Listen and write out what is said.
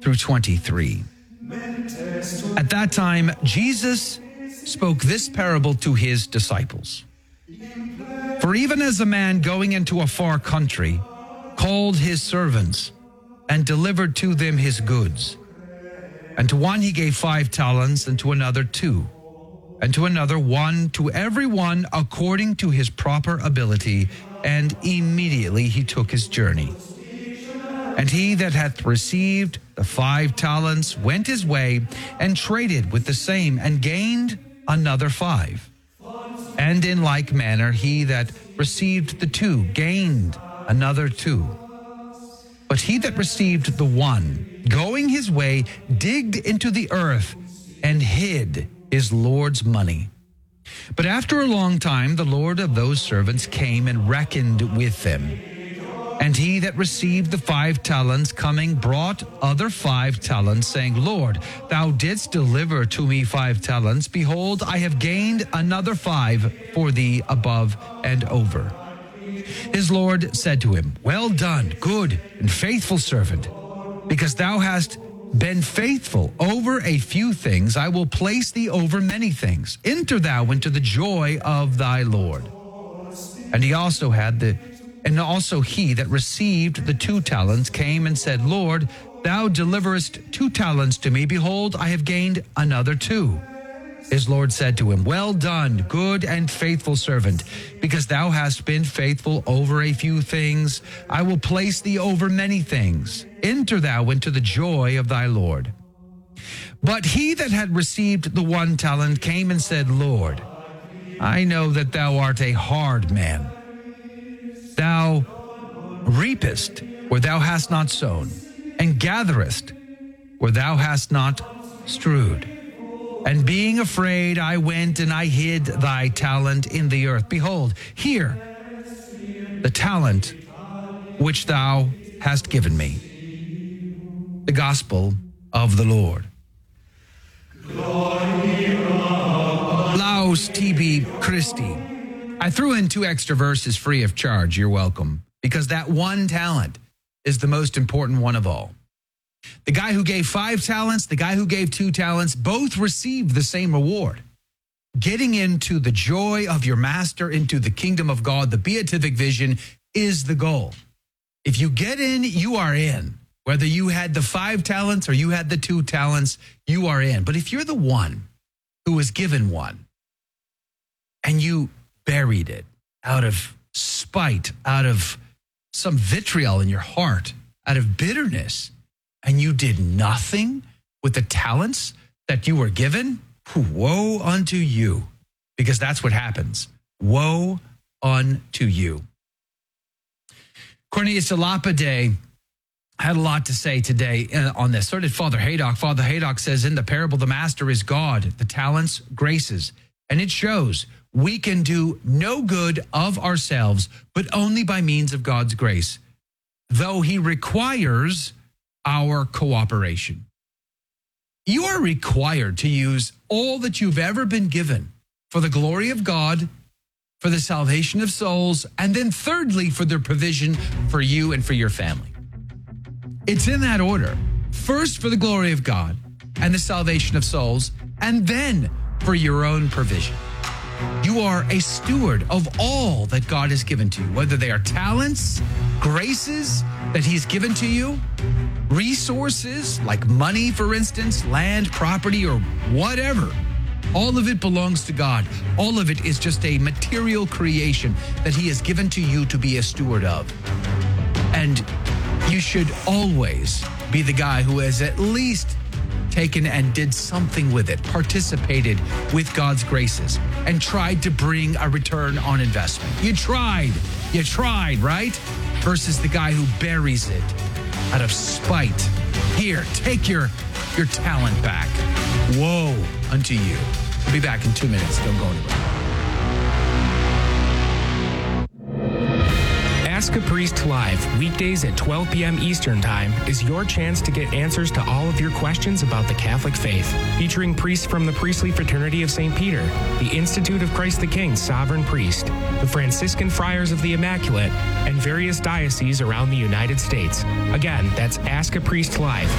through 23. At that time, Jesus spoke this parable to his disciples. For even as a man going into a far country called his servants and delivered to them his goods, and to one he gave 5 talents, and to another 2, and to another 1, to every one according to his proper ability, and immediately he took his journey. And he that hath received the 5 talents went his way, and traded with the same, and gained another 5. And in like manner he that received the 2 gained another 2. But he that received the 1, going his way, digged into the earth, and hid his Lord's money. But after a long time the Lord of those servants came and reckoned with them. And he that received the 5 talents coming brought other 5 talents, saying, Lord, thou didst deliver to me 5 talents. Behold, I have gained another 5 for thee above and over. His Lord said to him, Well done, good and faithful servant. Because thou hast been faithful over a few things, I will place thee over many things. Enter thou into the joy of thy Lord. And also he that received the 2 talents came and said, Lord, thou deliverest 2 talents to me. Behold, I have gained another 2. His Lord said to him, Well done, good and faithful servant. Because thou hast been faithful over a few things, I will place thee over many things. Enter thou into the joy of thy Lord. But he that had received the 1 talent came and said, Lord, I know that thou art a hard man. Thou reapest where thou hast not sown, and gatherest where thou hast not strewed. And being afraid, I went and I hid thy talent in the earth. Behold, here the talent which thou hast given me. The gospel of the Lord. Laus tibi Christi. I threw in 2 extra verses free of charge. You're welcome. Because that 1 talent is the most important one of all. The guy who gave 5 talents, the guy who gave 2 talents, both received the same reward. Getting into the joy of your master, into the kingdom of God, the beatific vision is the goal. If you get in, you are in. Whether you had the 5 talents or you had the 2 talents, you are in. But if you're the one who was given 1 and you buried it out of spite, out of some vitriol in your heart, out of bitterness, and you did nothing with the talents that you were given, woe unto you, because that's what happens. Woe unto you. Cornelius de Lapide had a lot to say today on this. So did Father Haydock. Father Haydock says, in the parable, the master is God, the talents, graces. And it shows we can do no good of ourselves, but only by means of God's grace, though he requires our cooperation. You are required to use all that you've ever been given for the glory of God, for the salvation of souls, and then thirdly, for the provision for you and for your family. It's in that order. First for the glory of God and the salvation of souls, and then for your own provision. You are a steward of all that God has given to you, whether they are talents, graces that he's given to you, resources like money, for instance, land, property, or whatever. All of it belongs to God. All of it is just a material creation that he has given to you to be a steward of. And you should always be the guy who has at least taken and did something with it, participated with God's graces, and tried to bring a return on investment. You tried, right? Versus the guy who buries it out of spite. Here, take your talent back. Woe unto you. We'll be back in 2 minutes. Don't go anywhere. Ask a Priest Live, weekdays at 12 p.m. Eastern Time, is your chance to get answers to all of your questions about the Catholic faith. Featuring priests from the Priestly Fraternity of St. Peter, the Institute of Christ the King Sovereign Priest, the Franciscan Friars of the Immaculate, and various dioceses around the United States. Again, that's Ask a Priest Live,